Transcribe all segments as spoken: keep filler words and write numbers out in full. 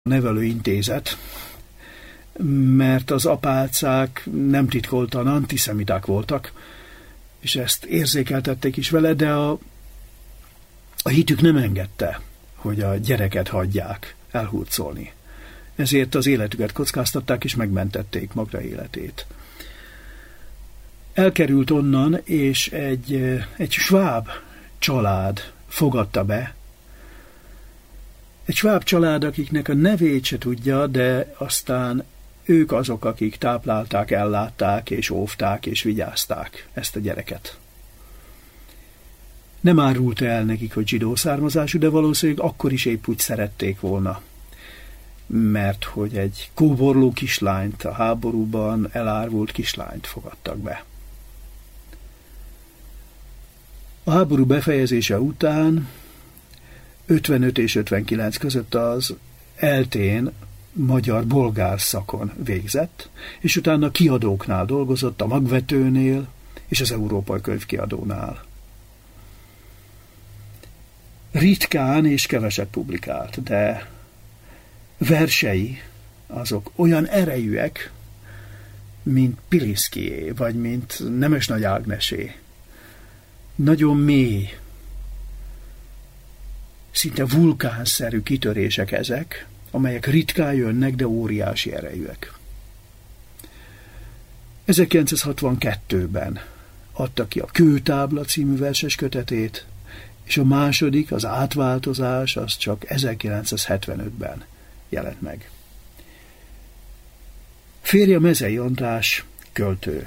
nevelőintézet, mert az apácák nem titkoltan antiszemiták voltak, és ezt érzékeltették is vele, de a, a hitük nem engedte, hogy a gyereket hagyják elhurcolni. Ezért az életüket kockáztatták, és megmentették Magda életét. Elkerült onnan, és egy, egy sváb család fogadta be. Egy sváb család, akiknek a nevét se tudja, de aztán ők azok, akik táplálták, ellátták, és óvták, és vigyázták ezt a gyereket. Nem árult el nekik, hogy zsidó származású, de valószínűleg akkor is épp úgy szerették volna. Mert hogy egy kóborló kislányt, a háborúban elárvult kislányt fogadtak be. A háború befejezése után ötvenöt és ötvenkilenc között az eltén magyar-bolgár szakon végzett, és utána kiadóknál dolgozott, a Magvetőnél és az Európai Könyvkiadónál. Ritkán és keveset publikált, de versei azok olyan erejűek, mint Pilinszkijé, vagy mint Nemes Nagy Ágnesé. Nagyon mély, szinte vulkánszerű kitörések ezek, amelyek ritkán jönnek, de óriási erejűek. ezerkilencszázhatvankettőben adta ki a Kőtábla című verses kötetét, és a második, az Átváltozás, az csak ezerkilencszázhetvenötben jelent meg. Férje Mezei András költő.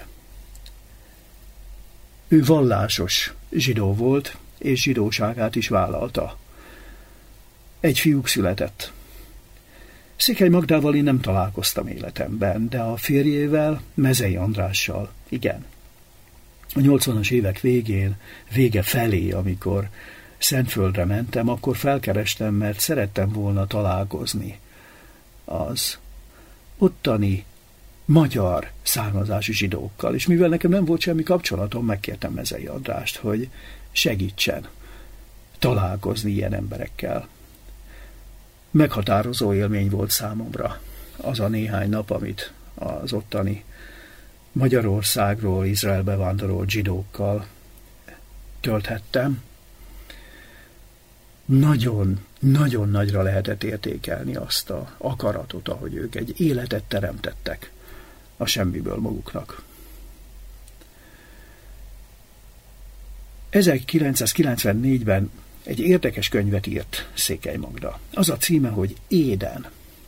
Ő vallásos zsidó volt, és zsidóságát is vállalta. Egy fiúk született. Székely Magdával én nem találkoztam életemben, de a férjével, Mezei Andrással, igen. A nyolcvanas évek végén, vége felé, amikor Szentföldre mentem, akkor felkerestem, mert szerettem volna találkozni az ottani magyar származású zsidókkal, és mivel nekem nem volt semmi kapcsolatom, megkértem Mezei Andrást, hogy segítsen találkozni ilyen emberekkel. Meghatározó élmény volt számomra az a néhány nap, amit az ottani Magyarországról Izraelbe vándorolt zsidókkal tölthettem. Nagyon, nagyon nagyra lehetett értékelni azt az akaratot, ahogy ők egy életet teremtettek a semmiből maguknak. ezerkilencszázkilencvennégyben egy érdekes könyvet írt Székely Magda. Az a címe, hogy Éden.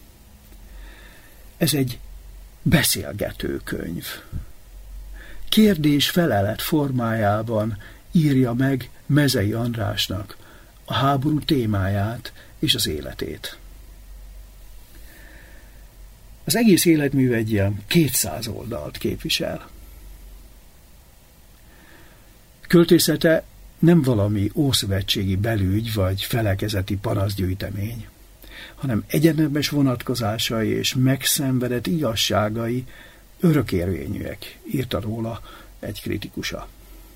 Ez egy beszélgető könyv. Kérdés-felelet formájában írja meg Mezei Andrásnak a háború témáját és az életét. Az egész életmű egy ilyen kétszáz oldalt képvisel. Költészete nem valami ószövetségi belügy vagy felekezeti panaszgyűjtemény, hanem egyenemes vonatkozásai és megszenvedett igazságai örökérvényűek, írta róla egy kritikusa.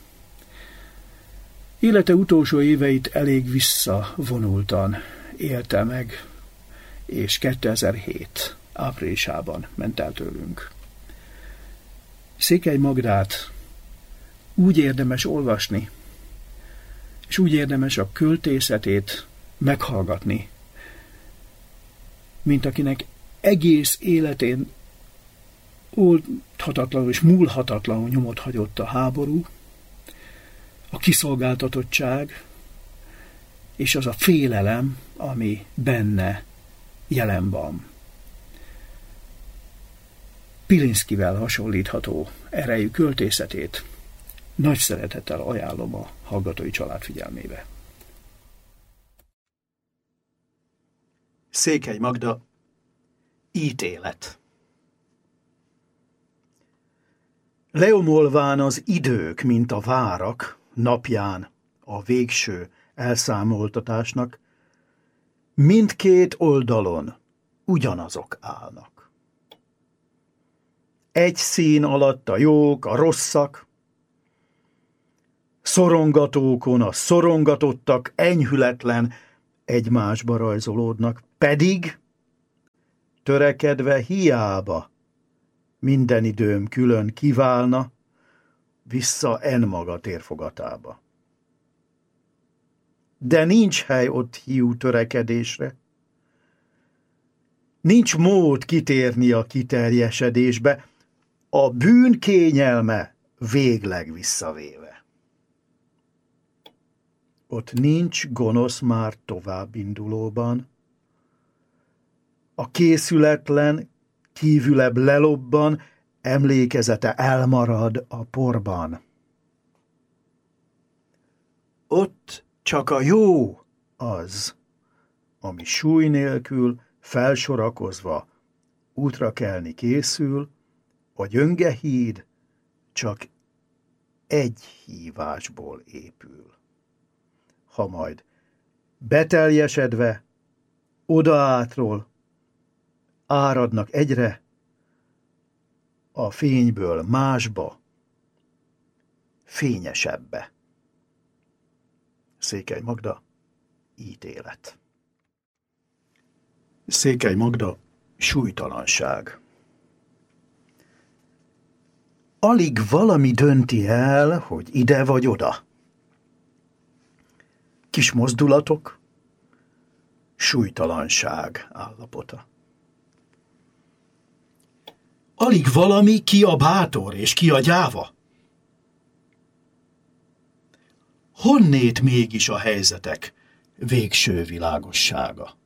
Élete utolsó éveit elég visszavonultan élte meg, és kétezer-hét áprilisában ment el tőlünk. Székely Magdát úgy érdemes olvasni, és úgy érdemes a költészetét meghallgatni, mint akinek egész életén oldhatatlanul és múlhatatlanul nyomot hagyott a háború, a kiszolgáltatottság, és az a félelem, ami benne jelen van. Pilinszkivel hasonlítható erejű költészetét nagy szeretettel ajánlom a hallgatói család figyelmébe. Székely Magda, ítélet. Leomolván az idők, mint a várak, napján a végső elszámoltatásnak, mindkét oldalon ugyanazok állnak. Egy szín alatt a jók, a rosszak, szorongatókon a szorongatottak enyhületlen egymásba rajzolódnak, pedig törekedve hiába, minden időm külön kiválna, vissza en maga térfogatába. De nincs hely ott hiú törekedésre, nincs mód kitérni a kiterjesedésbe, a bűn kényelme végleg visszavéve. Ott nincs gonosz már tovább indulóban, a készületlen kívülebb lelobban, emlékezete elmarad a porban. Ott csak a jó az, ami súly nélkül felsorakozva útra kelni készül, a gyönge híd csak egy hívásból épül. Ha majd beteljesedve, odaátról áradnak egyre, a fényből másba, fényesebbe. Székely Magda, ítélet. Székely Magda, súlytalanság. Alig valami dönti el, hogy ide vagy oda. Kis mozdulatok, súlytalanság állapota. Alig valami, ki a bátor és ki a gyáva. Honnét mégis a helyzetek végső világossága?